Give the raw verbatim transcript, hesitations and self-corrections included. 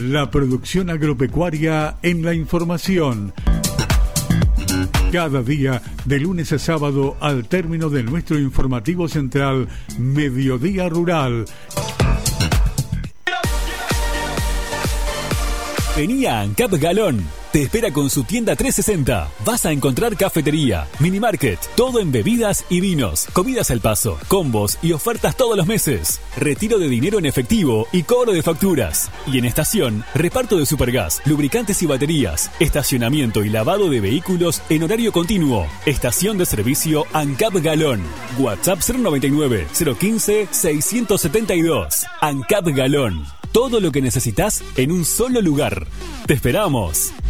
La producción agropecuaria en la información. Cada día, de lunes a sábado, al término de nuestro informativo central, Mediodía Rural. Vení a ANCAP Galón. Te espera con su tienda trescientos sesenta. Vas a encontrar cafetería, minimarket, todo en bebidas y vinos, comidas al paso, combos y ofertas todos los meses. Retiro de dinero en efectivo y cobro de facturas. Y en estación, reparto de supergas, lubricantes y baterías, estacionamiento y lavado de vehículos en horario continuo. Estación de servicio ANCAP Galón. WhatsApp cero noventa y nueve, cero quince, seiscientos setenta y dos. ANCAP Galón. Todo lo que necesitas en un solo lugar. ¡Te esperamos!